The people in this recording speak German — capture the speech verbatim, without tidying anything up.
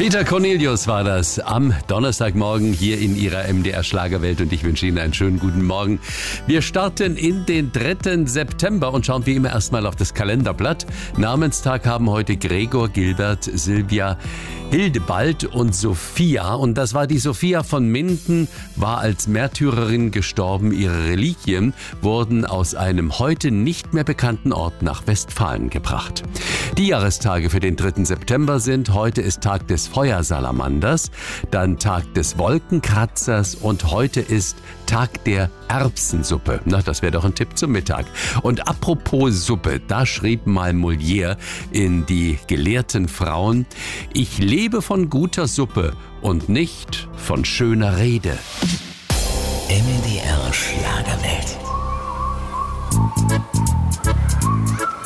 Peter Cornelius war das am Donnerstagmorgen hier in Ihrer M D R Schlagerwelt und ich wünsche Ihnen einen schönen guten Morgen. Wir starten in den dritten September und schauen wie immer erstmal auf das Kalenderblatt. Namenstag haben heute Gregor, Gilbert, Silvia, Hildebald und Sophia. Und das war die Sophia von Minden, war als Märtyrerin gestorben. Ihre Reliquien wurden aus einem heute nicht mehr bekannten Ort nach Westfalen gebracht. Die Jahrestage für den dritten September sind: heute ist Tag des Feuersalamanders, dann Tag des Wolkenkratzers und heute ist Tag der Erbsensuppe. Na, das wäre doch ein Tipp zum Mittag. Und apropos Suppe, da schrieb mal Molière in Die gelehrten Frauen: Ich lebe von guter Suppe und nicht von schöner Rede. M D R Schlagerwelt.